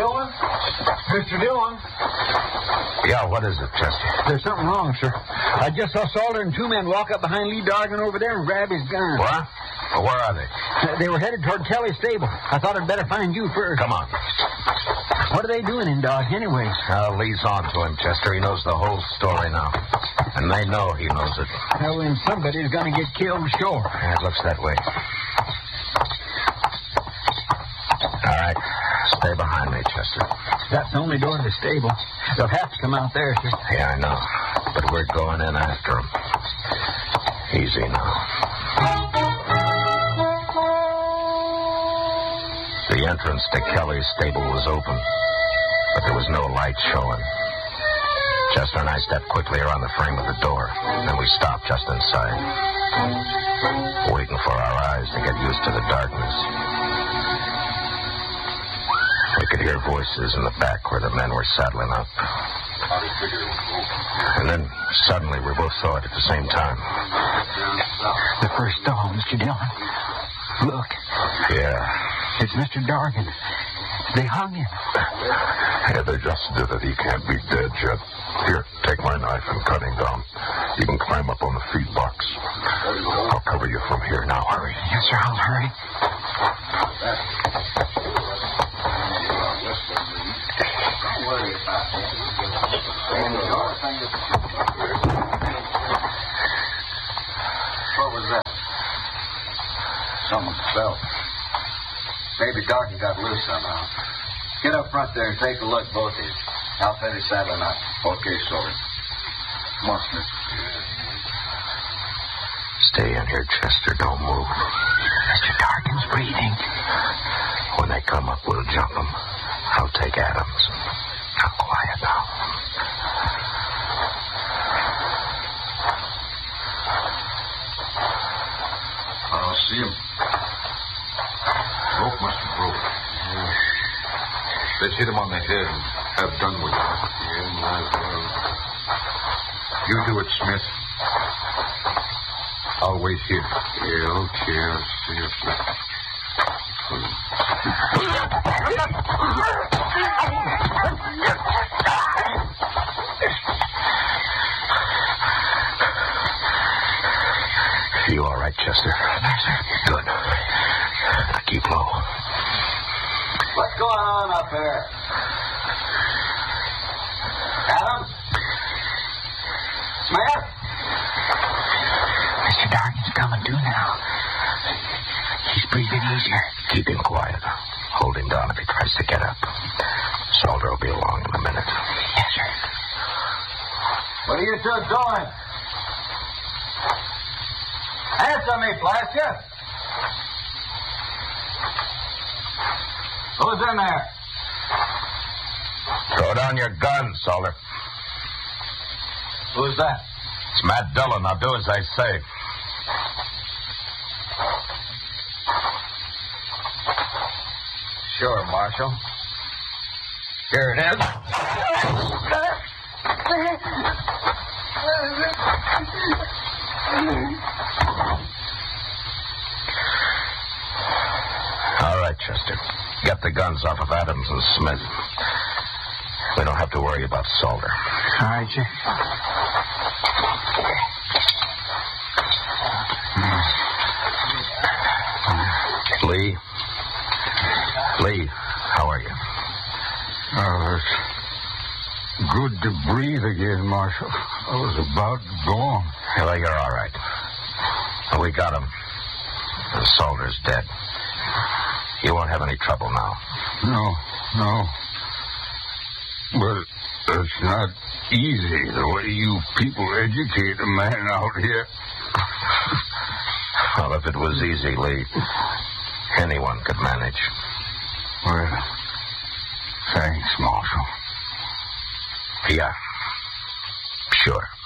Dillon? Mr. Dillon? Yeah, what is it, Chester? There's something wrong, sir. I just saw Salter and two men walk up behind Lee Dargan over there and grab his gun. What? Well, where are they? They were headed toward Kelly's stable. I thought I'd better find you first. Come on. What are they doing in Dodge, anyways? Lee's on to him, Chester. He knows the whole story now. And they know he knows it. Well, then somebody's going to get killed, sure. Yeah, it looks that way. All right. Stay behind me, Chester. That's the only door to the stable. They'll have to come out there, sir. Yeah, I know. But we're going in after them. Easy now. The entrance to Kelly's stable was open, but there was no light showing. Chester and I stepped quickly around the frame of the door. Then we stopped just inside, waiting for our eyes to get used to the darkness. We could hear voices in the back where the men were saddling up. And then suddenly we both saw it at the same time. The first dog, Mr. Dillon. Look. Yeah. It's Mr. Dargan. They hung him. Yeah, they just did it. He can't be dead yet. Here, take my knife and cut him down. You can climb up on the feed box. I'll cover you from here now. Hurry. Yes, sir, I'll hurry. Don't worry about that. What was that? Someone fell. Maybe Dargan got loose somehow. Get up front there and take a look, both of you. I'll finish saddling up. Okay, Soldier. Come on, Smith. Stay in here, Chester. Don't move. Mr. Dargan's breathing. When they come up, we'll jump them. I'll take Adams. Now, quiet now. I don't see him. Rope must have broke. Let's hit him on the head and have done with it. Yeah, might as well. You do it, Smith. I'll wait here. Yeah, okay. I'll see if You all right, Chester? Yes, sir. Good. Now keep low. What's going on up there? Adams? Smith? Mr. Dargan's coming to now. He's breathing easier. Keep him quiet. Hold him down if he tries to get up. Salter will be along in a minute. Yes, sir. What are you two doing? Answer me, blast you. Who's in there? Throw down your gun, Salter. Who's that? It's Matt Dillon. Now do as I say. Sure, Marshal. Here it is. All right, Chester. Get the guns off of Adams and Smith. We don't have to worry about Salter. All right, sir. Lee? Lee, how are you? Oh, it's good to breathe again, Marshal. I was about to go on. Well, you're all right. We got him. And Salter's dead. You won't have any trouble now. No. But it's not easy the way you people educate a man out here. Well, if it was easy, Lee, anyone could manage. Well, thanks, Marshal. Yeah, sure.